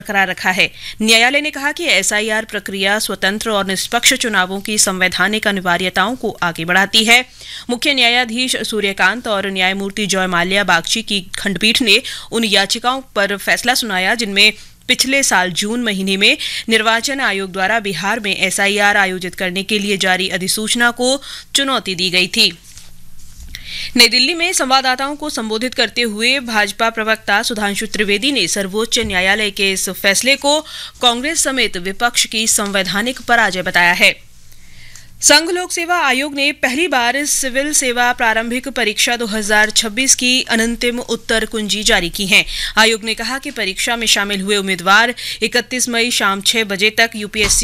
बरकरार रखा है। न्यायालय ने कहा कि एसआईआर प्रक्रिया स्वतंत्र और निष्पक्ष चुनावों की संवैधानिक अनिवार्यताओं को आगे बढ़ाती है। मुख्य न्यायाधीश सूर्यकांत और न्यायमूर्ति जॉय माल्या बागची की खंडपीठ ने उन याचिकाओं पर फैसला सुनाया जिनमें पिछले साल जून महीने में निर्वाचन आयोग द्वारा बिहार में एसआईआर आयोजित करने के लिए जारी अधिसूचना को चुनौती दी गई थी। नई दिल्ली में संवाददाताओं को संबोधित करते हुए भाजपा प्रवक्ता सुधांशु त्रिवेदी ने सर्वोच्च न्यायालय के इस फैसले को कांग्रेस समेत विपक्ष की संवैधानिक पराजय बताया है। संघ लोक सेवा आयोग ने पहली बार सिविल सेवा प्रारंभिक परीक्षा 2026 की अंतिम उत्तर कुंजी जारी की है। आयोग ने कहा कि परीक्षा में शामिल हुए उम्मीदवार 31 मई शाम 6 बजे तक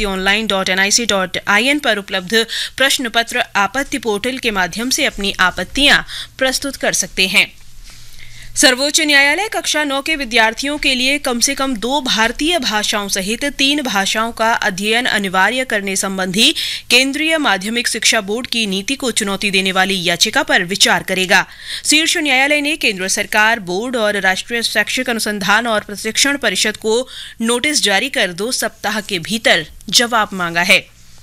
upsconline.nic.in पर उपलब्ध प्रश्न पत्र आपत्ति पोर्टल के माध्यम से अपनी आपत्तियां प्रस्तुत कर सकते हैं। सर्वोच्च न्यायालय कक्षा 9 के विद्यार्थियों के लिए कम से कम 2 भारतीय भाषाओं सहित 3 भाषाओं का अध्ययन अनिवार्य करने संबंधी केंद्रीय माध्यमिक शिक्षा बोर्ड की नीति को चुनौती देने वाली याचिका पर विचार करेगा। शीर्ष न्यायालय ने केंद्र सरकार, बोर्ड और राष्ट्रीय शैक्षिक अनुसंधान और प्रशिक्षण परिषद को नोटिस जारी कर 2 सप्ताह के भीतर जवाब मांगा है।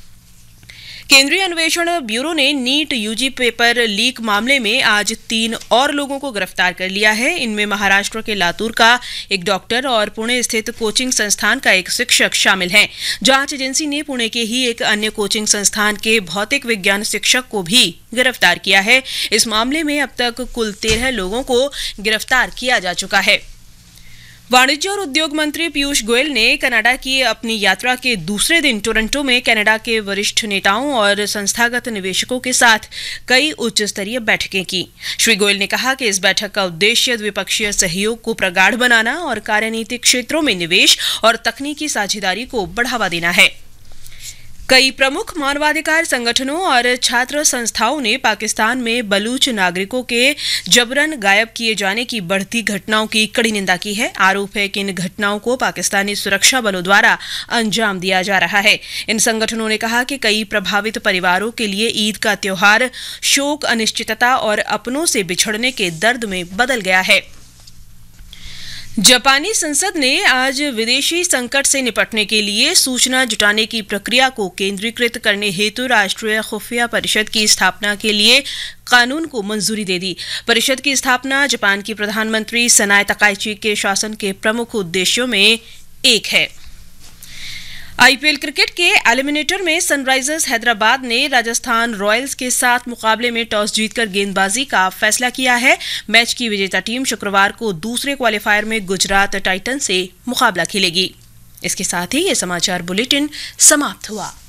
केंद्रीय अन्वेषण ब्यूरो ने नीट यूजी पेपर लीक मामले में आज 3 और लोगों को गिरफ्तार कर लिया है। इनमें महाराष्ट्र के लातूर का एक डॉक्टर और पुणे स्थित कोचिंग संस्थान का एक शिक्षक शामिल हैं। जांच एजेंसी ने पुणे के ही एक अन्य कोचिंग संस्थान के भौतिक विज्ञान शिक्षक को भी गिरफ्तार किया है। इस मामले में अब तक कुल 13 लोगों को गिरफ्तार किया जा चुका है। वाणिज्य और उद्योग मंत्री पीयूष गोयल ने कनाडा की अपनी यात्रा के दूसरे दिन टोरंटो में कनाडा के वरिष्ठ नेताओं और संस्थागत निवेशकों के साथ कई उच्च स्तरीय बैठकें की। श्री गोयल ने कहा कि इस बैठक का उद्देश्य द्विपक्षीय सहयोग को प्रगाढ़ बनाना और कार्यनीतिक क्षेत्रों में निवेश और तकनीकी साझेदारी को बढ़ावा देना है। कई प्रमुख मानवाधिकार संगठनों और छात्र संस्थाओं ने पाकिस्तान में बलूच नागरिकों के जबरन गायब किए जाने की बढ़ती घटनाओं की कड़ी निंदा की है। आरोप है कि इन घटनाओं को पाकिस्तानी सुरक्षा बलों द्वारा अंजाम दिया जा रहा है। इन संगठनों ने कहा कि कई प्रभावित परिवारों के लिए ईद का त्योहार शोक, अनिश्चितता और अपनों से बिछड़ने के दर्द में बदल गया है। जापानी संसद ने आज विदेशी संकट से निपटने के लिए सूचना जुटाने की प्रक्रिया को केंद्रीकृत करने हेतु राष्ट्रीय खुफिया परिषद की स्थापना के लिए कानून को मंजूरी दे दी। परिषद की स्थापना जापान की प्रधानमंत्री सनाए तकाइची के शासन के प्रमुख उद्देश्यों में एक है। आईपीएल क्रिकेट के एलिमिनेटर में सनराइजर्स हैदराबाद ने राजस्थान रॉयल्स के साथ मुकाबले में टॉस जीतकर गेंदबाजी का फैसला किया है। मैच की विजेता टीम शुक्रवार को दूसरे क्वालिफायर में गुजरात टाइटन से मुकाबला खेलेगी। इसके साथ ही ये समाचार बुलेटिन समाप्त हुआ।